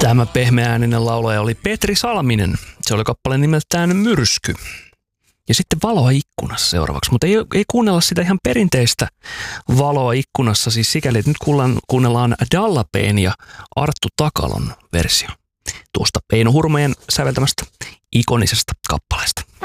Tämä pehmeääninen laulaja oli Petri Salminen. Se oli kappale nimeltään Myrsky. Ja sitten Valoa ikkunassa seuraavaksi, mutta ei kuunnella sitä ihan perinteistä Valoa ikkunassa, siis sikäli, että nyt kuunnellaan Dallapeen ja Arttu Takalon versio tuosta Eino Hurmeen säveltämästä ikonisesta kappaleesta.